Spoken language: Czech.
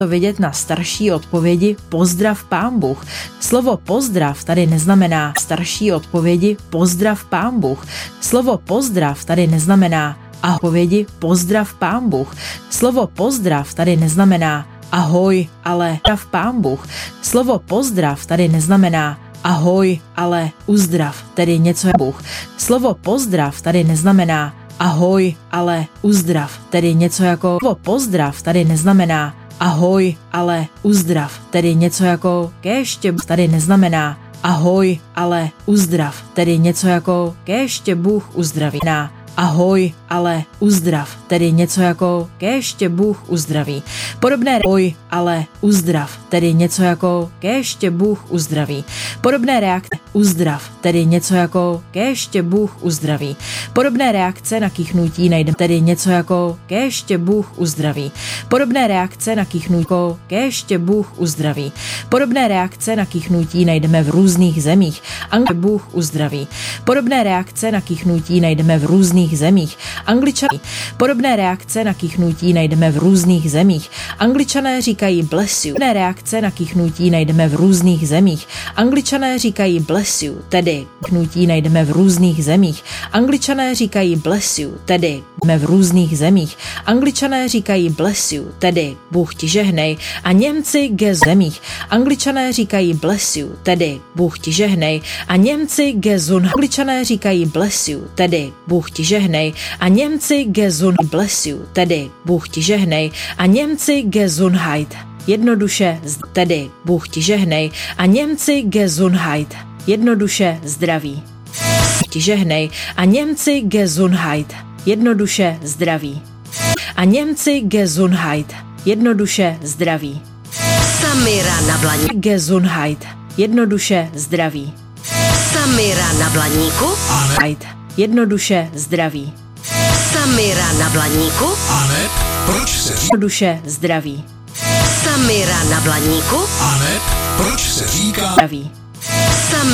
Vidět na starší odpovědi pozdrav pán Bůh. Slovo pozdrav tady neznamená starší odpovědi pozdrav pán Bůh. Slovo pozdrav tady neznamená odpovědi pozdrav pán Bůh. Slovo pozdrav tady neznamená ahoj, ale pozdrav pán Bůh. Slovo pozdrav tady neznamená ahoj, ale uzdrav, tedy něco jako Bůh. Slovo pozdrav tady neznamená ahoj, ale uzdrav, tedy něco jako slovo pozdrav tady neznamená ahoj, ale uzdrav, tedy něco jako kéště tady neznamená ahoj, ale uzdrav, tedy něco jako kéště Bůh uzdraví. Ahoj, ale uzdrav, tedy něco jako kéště Bůh uzdraví. Podobné ahoj, ale uzdrav, tedy něco jako kéště Bůh uzdraví. Podobné reakce uzdrav, tedy něco jako kéště Bůh uzdraví. Podobné reakce na kýchnutí najdeme tedy něco jako kéště Bůh uzdraví. Podobné reakce na kýchnutí jako kéště Bůh uzdraví. Podobné reakce na kýchnutí najdeme v různých zemích. Bůh uzdraví. Podobné reakce na kýchnutí najdeme v různých zemích. Angličané. Podobné reakce na kýchnutí najdeme v různých zemích. Angličané říkají bless you. Podobné reakce na kýchnutí najdeme v různých zemích. Angličané říkají bless you, tedy kýchnutí najdeme v různých zemích. Angličané říkají bless you, tedy v různých zemích. Angličané říkají bless you, tedy Bůh ti žehnej, a Němci ge zemích. Angličané říkají bless you, tedy Bůh ti žehnej, a Němci gesundheit. Angličané říkají bless you, tedy Bůh ti žehnej, a Němci gesundheit. Bless you, tedy Bůh ti žehnej, a Němci gesundheit. Jednoduše, tedy Bůh ti žehnej, a Němci gesundheit. Jednoduše zdraví. Ti žehnej, a Němci gesundheit. Jednoduše zdraví. A Němci gesundheit. Jednoduše zdraví. Samira na Blaníku. Gesundheit. Jednoduše zdraví. Samira na Blaníku. Jednoduše zdraví. Samira na Blaníku. Anet, proč se Jednoduše zdraví. Samira na Blaníku. Anet, proč se říká Zdraví.